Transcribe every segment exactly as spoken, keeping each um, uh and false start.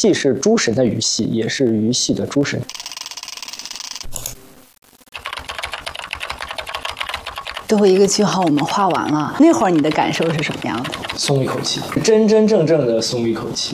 既是诸神的鱼戏，也是鱼戏的诸神。 最后一个句号我们画完了，那会儿你的感受是什么样的？ 松一口气，真真正正的松一口气。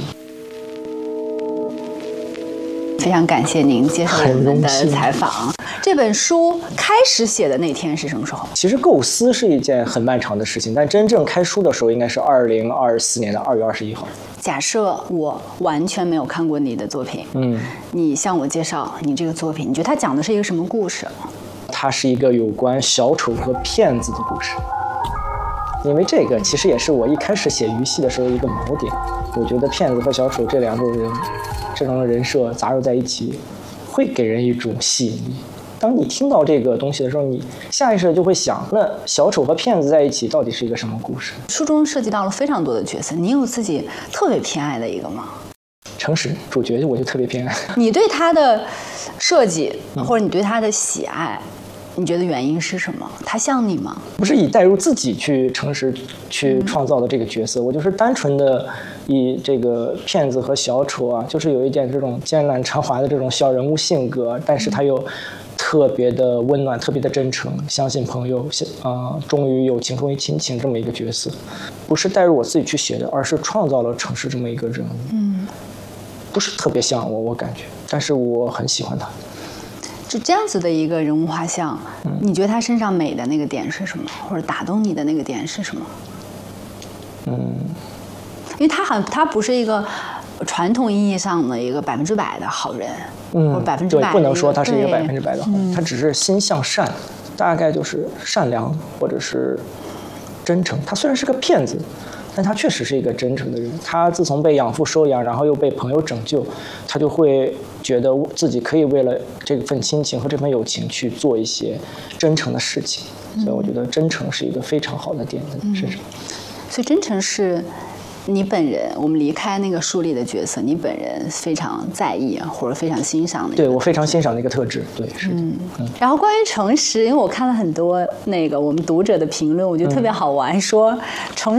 非常感谢您接受我们的采访。这本书开始写的那天是什么时候？ 其实构思是一件很漫长的事情，但真正开书的时候应该是二零二四年的二月二十一号。 假设我完全没有看过你的作品，嗯，你向我介绍你这个作品，你觉得它讲的是一个什么故事？ 它是一个有关小丑和骗子的故事。因为这个其实也是我一开始写鱼戏的时候一个锚点，我觉得骗子和小丑这两种人，这种人设杂糅在一起，会给人一种吸引力。当你听到这个东西的时候，你下意识就会想，那小丑和骗子在一起到底是一个什么故事？ 书中涉及到了非常多的角色，你有自己特别偏爱的一个吗？ 诚实，主角我就特别偏爱。 你对他的设计，或者你对他的喜爱，你觉得原因是什么？他像你吗？ 不是以带入自己去诚实去创造的这个角色，嗯、我就是单纯的以这个骗子和小丑啊，就是有一点这种艰难偿还的这种小人物性格，但是他又特别的温暖，特别的真诚，相信朋友，啊、呃，忠于友情，忠于亲情这么一个角色，不是带入我自己去写的，而是创造了诚实这么一个人物。嗯，不是特别像我，我感觉，但是我很喜欢他。 就这样子的一个人物画像，嗯、你觉得他身上美的那个点是什么，或者打动你的那个点是什么？嗯，因为他很，他不是一个传统意义上的一个百分之百的好人，嗯，或者百分之百， 对，不能说他是一个百分之百的好人，他只是心向善，大概就是善良或者是真诚。他虽然是个骗子，但他确实是一个真诚的人。他自从被养父收养，然后又被朋友拯救，他就会觉得自己可以为了这份亲情和这份友情去做一些真诚的事情。所以我觉得真诚是一个非常好的点在身上。 嗯，所以真诚是你本人，我们离开那个书里的角色，你本人非常在意或者非常欣赏的。 对，我非常欣赏的一个特质。对，是的。嗯嗯。然后关于诚实，因为我看了很多那个我们读者的评论，我觉得特别好玩，嗯、说诚